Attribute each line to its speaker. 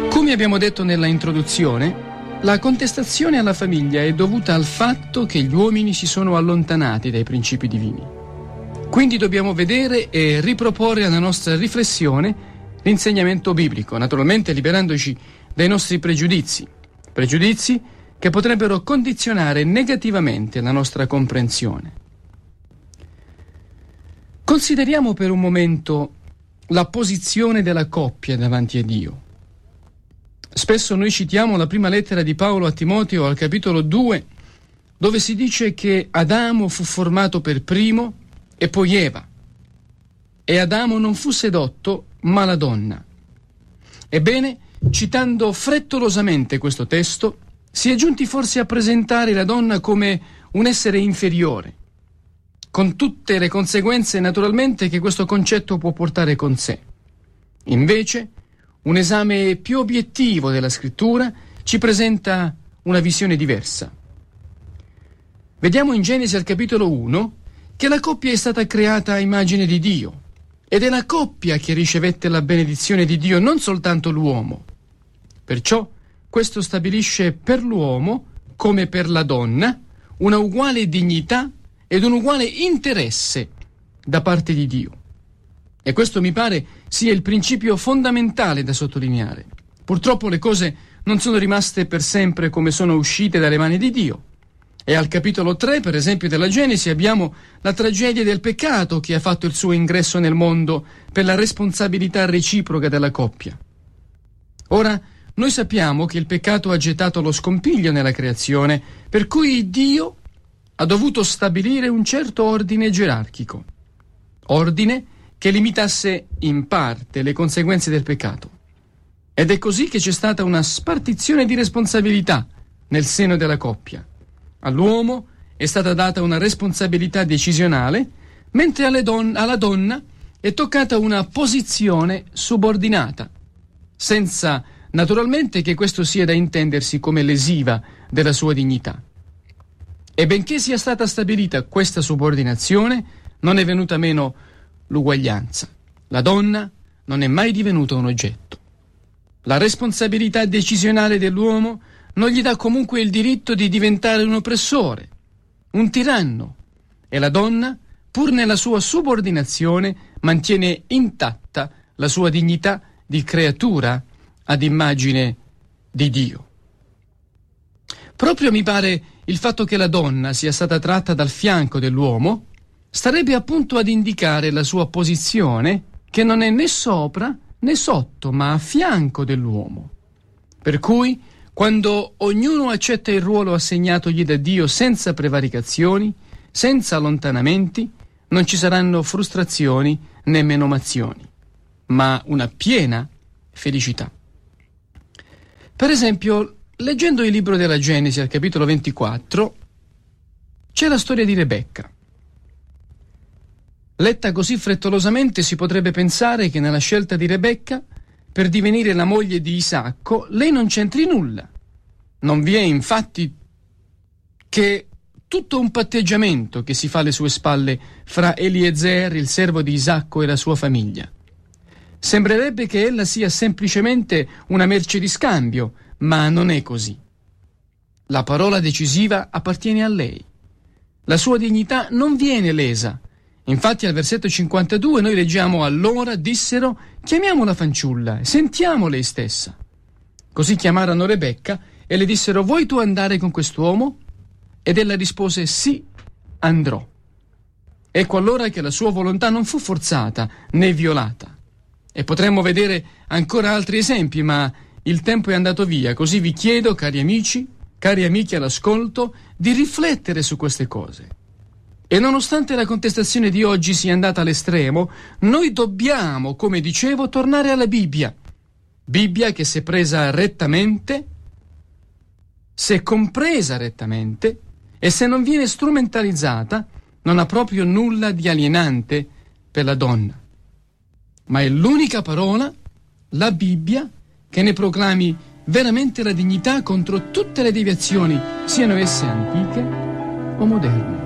Speaker 1: Come abbiamo detto nella introduzione, la contestazione alla famiglia è dovuta al fatto che gli uomini si sono allontanati dai principi divini. Quindi dobbiamo vedere e riproporre alla nostra riflessione l'insegnamento biblico, naturalmente liberandoci dai nostri pregiudizi che potrebbero condizionare negativamente la nostra comprensione. Consideriamo per un momento la posizione della coppia davanti a Dio. Spesso noi citiamo la prima lettera di Paolo a Timoteo al capitolo 2, dove si dice che Adamo fu formato per primo e poi Eva. E Adamo non fu sedotto, ma la donna. Ebbene, citando frettolosamente questo testo, si è giunti forse a presentare la donna come un essere inferiore, con tutte le conseguenze naturalmente che questo concetto può portare con sé. Invece, un esame più obiettivo della scrittura ci presenta una visione diversa. Vediamo in Genesi al capitolo 1 che la coppia è stata creata a immagine di Dio ed è la coppia che ricevette la benedizione di Dio, non soltanto l'uomo. Perciò questo stabilisce per l'uomo, come per la donna, una uguale dignità ed un uguale interesse da parte di Dio. E questo mi pare sia il principio fondamentale da sottolineare. Purtroppo le cose non sono rimaste per sempre come sono uscite dalle mani di Dio. E al capitolo 3, per esempio, della Genesi abbiamo la tragedia del peccato che ha fatto il suo ingresso nel mondo per la responsabilità reciproca della coppia. Ora, noi sappiamo che il peccato ha gettato lo scompiglio nella creazione, per cui Dio ha dovuto stabilire un certo ordine gerarchico. Ordine che limitasse in parte le conseguenze del peccato. Ed è così che c'è stata una spartizione di responsabilità nel seno della coppia. All'uomo è stata data una responsabilità decisionale, mentre alla donna è toccata una posizione subordinata, senza naturalmente che questo sia da intendersi come lesiva della sua dignità. E benché sia stata stabilita questa subordinazione, non è venuta meno l'uguaglianza. La donna non è mai divenuta un oggetto. La responsabilità decisionale dell'uomo non gli dà comunque il diritto di diventare un oppressore, un tiranno, e la donna, pur nella sua subordinazione, mantiene intatta la sua dignità di creatura ad immagine di Dio. Proprio mi pare il fatto che la donna sia stata tratta dal fianco dell'uomo starebbe appunto ad indicare la sua posizione che non è né sopra né sotto, ma a fianco dell'uomo. Per cui, quando ognuno accetta il ruolo assegnatogli da Dio senza prevaricazioni, senza allontanamenti, non ci saranno frustrazioni né menomazioni, ma una piena felicità. Per esempio, leggendo il libro della Genesi al capitolo 24, c'è la storia di Rebecca. Letta così frettolosamente si potrebbe pensare che nella scelta di Rebecca per divenire la moglie di Isacco lei non c'entri nulla. Non vi è infatti che tutto un patteggiamento che si fa alle sue spalle fra Eliezer, il servo di Isacco, e la sua famiglia. Sembrerebbe che ella sia semplicemente una merce di scambio, ma non è così. La parola decisiva appartiene a lei. La sua dignità non viene lesa. Infatti al versetto 52 noi leggiamo: allora dissero, chiamiamo la fanciulla e sentiamo lei stessa. Così chiamarono Rebecca e le dissero: vuoi tu andare con quest'uomo? Ed ella rispose: sì, andrò. Ecco allora che la sua volontà non fu forzata né violata. E potremmo vedere ancora altri esempi, ma il tempo è andato via, così vi chiedo, cari amici, cari amici all'ascolto, di riflettere su queste cose. E nonostante la contestazione di oggi sia andata all'estremo, noi dobbiamo, come dicevo, tornare alla Bibbia. Bibbia che se presa rettamente, se compresa rettamente e se non viene strumentalizzata, non ha proprio nulla di alienante per la donna. Ma è l'unica parola, la Bibbia, che ne proclami veramente la dignità contro tutte le deviazioni, siano esse antiche o moderne.